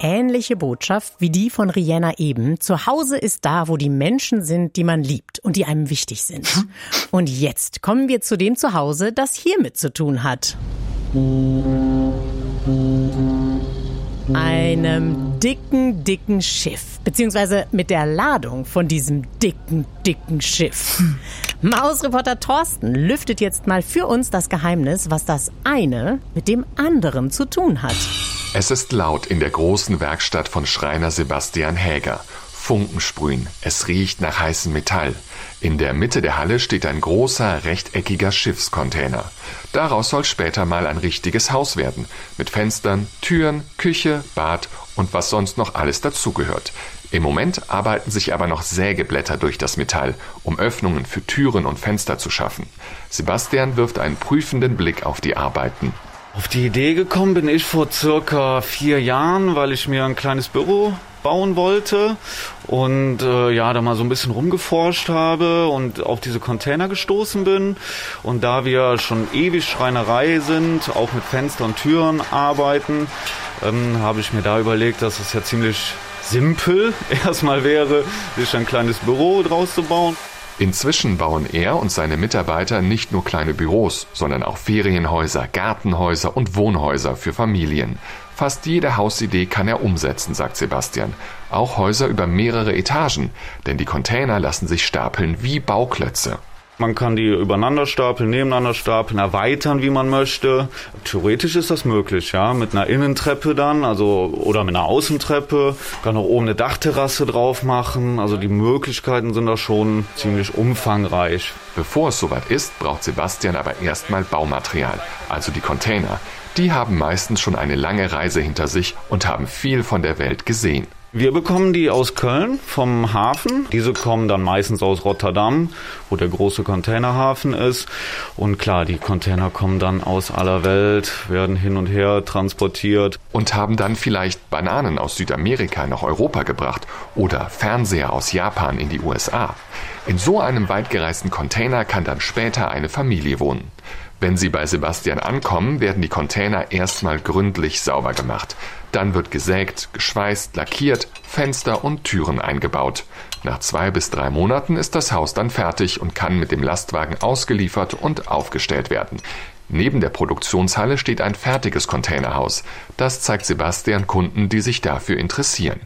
ähnliche Botschaft wie die von Rihanna eben. Zu Hause ist da, wo die Menschen sind, die man liebt und die einem wichtig sind. Und jetzt kommen wir zu dem Zuhause, das hiermit zu tun hat. Einem dicken Schiff, beziehungsweise mit der Ladung von diesem dicken Schiff. Mausreporter Thorsten lüftet jetzt mal für uns das Geheimnis, was das eine mit dem anderen zu tun hat. Es ist laut in der großen Werkstatt von Schreiner Sebastian Häger. Funken sprühen, es riecht nach heißem Metall. In der Mitte der Halle steht ein großer, rechteckiger Schiffscontainer. Daraus soll später mal ein richtiges Haus werden. Mit Fenstern, Türen, Küche, Bad und was sonst noch alles dazugehört. Im Moment arbeiten sich aber noch Sägeblätter durch das Metall, um Öffnungen für Türen und Fenster zu schaffen. Sebastian wirft einen prüfenden Blick auf die Arbeiten. Auf die Idee gekommen bin ich vor circa 4 Jahren, weil ich mir ein kleines Büro bauen wollte und da mal so ein bisschen rumgeforscht habe und auf diese Container gestoßen bin. Und da wir schon ewig Schreinerei sind, auch mit Fenster und Türen arbeiten, habe ich mir da überlegt, dass es ja ziemlich simpel erstmal wäre, sich ein kleines Büro draus zu bauen. Inzwischen bauen er und seine Mitarbeiter nicht nur kleine Büros, sondern auch Ferienhäuser, Gartenhäuser und Wohnhäuser für Familien. Fast jede Hausidee kann er umsetzen, sagt Sebastian. Auch Häuser über mehrere Etagen, denn die Container lassen sich stapeln wie Bauklötze. Man kann die übereinander stapeln, nebeneinander stapeln, erweitern, wie man möchte. Theoretisch ist das möglich, ja, mit einer Innentreppe dann, oder mit einer Außentreppe. Kann auch oben eine Dachterrasse drauf machen. Also die Möglichkeiten sind da schon ziemlich umfangreich. Bevor es soweit ist, braucht Sebastian aber erstmal Baumaterial, also die Container. Die haben meistens schon eine lange Reise hinter sich und haben viel von der Welt gesehen. Wir bekommen die aus Köln vom Hafen. Diese kommen dann meistens aus Rotterdam, wo der große Containerhafen ist. Und klar, die Container kommen dann aus aller Welt, werden hin und her transportiert. Und haben dann vielleicht Bananen aus Südamerika nach Europa gebracht oder Fernseher aus Japan in die USA. In so einem weit gereisten Container kann dann später eine Familie wohnen. Wenn sie bei Sebastian ankommen, werden die Container erstmal gründlich sauber gemacht. Dann wird gesägt, geschweißt, lackiert, Fenster und Türen eingebaut. Nach 2 bis 3 Monaten ist das Haus dann fertig und kann mit dem Lastwagen ausgeliefert und aufgestellt werden. Neben der Produktionshalle steht ein fertiges Containerhaus. Das zeigt Sebastian Kunden, die sich dafür interessieren.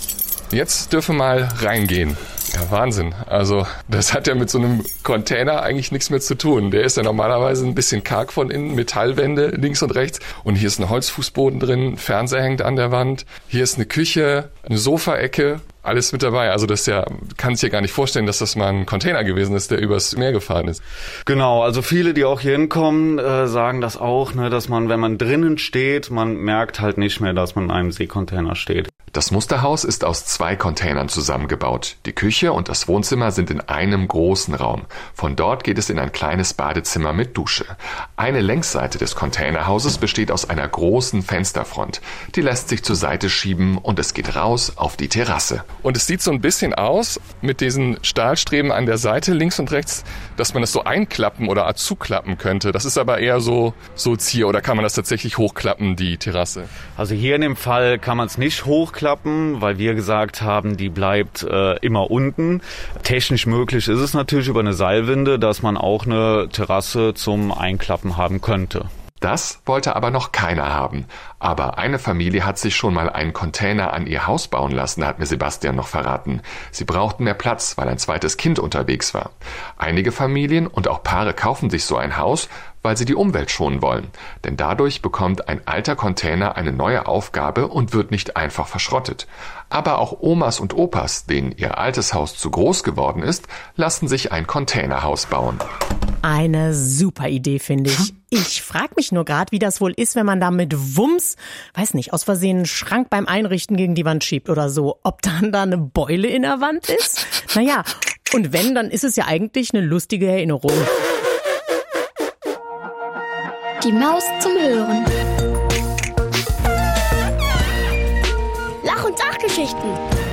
Jetzt dürfen wir mal reingehen. Ja, Wahnsinn. Also das hat ja mit so einem Container eigentlich nichts mehr zu tun. Der ist ja normalerweise ein bisschen karg von innen, Metallwände links und rechts. Und hier ist ein Holzfußboden drin, ein Fernseher hängt an der Wand. Hier ist eine Küche, eine Sofaecke, alles mit dabei. Also das ist ja, kann sich ja gar nicht vorstellen, dass das mal ein Container gewesen ist, der übers Meer gefahren ist. Genau, also viele, die auch hier hinkommen, sagen das auch, ne, dass man, wenn man drinnen steht, man merkt halt nicht mehr, dass man in einem Seekontainer steht. Das Musterhaus ist aus 2 Containern zusammengebaut. Die Küche und das Wohnzimmer sind in einem großen Raum. Von dort geht es in ein kleines Badezimmer mit Dusche. Eine Längsseite des Containerhauses besteht aus einer großen Fensterfront. Die lässt sich zur Seite schieben und es geht raus auf die Terrasse. Und es sieht so ein bisschen aus mit diesen Stahlstreben an der Seite links und rechts, dass man das so einklappen oder zuklappen könnte. Das ist aber eher so Zier, oder kann man das tatsächlich hochklappen, die Terrasse? Also hier in dem Fall kann man es nicht hochklappen, weil wir gesagt haben, die bleibt immer unten. Technisch möglich ist es natürlich über eine Seilwinde, dass man auch eine Terrasse zum Einklappen haben könnte. Das wollte aber noch keiner haben. Aber eine Familie hat sich schon mal einen Container an ihr Haus bauen lassen, hat mir Sebastian noch verraten. Sie brauchten mehr Platz, weil ein zweites Kind unterwegs war. Einige Familien und auch Paare kaufen sich so ein Haus, weil sie die Umwelt schonen wollen. Denn dadurch bekommt ein alter Container eine neue Aufgabe und wird nicht einfach verschrottet. Aber auch Omas und Opas, denen ihr altes Haus zu groß geworden ist, lassen sich ein Containerhaus bauen. Eine super Idee, finde ich. Ich frage mich nur gerade, wie das wohl ist, wenn man da mit Wumms, weiß nicht, aus Versehen einen Schrank beim Einrichten gegen die Wand schiebt oder so. Ob dann da eine Beule in der Wand ist? Naja, und wenn, dann ist es ja eigentlich eine lustige Erinnerung. Die Maus zum Hören. Lach- und Sachgeschichten.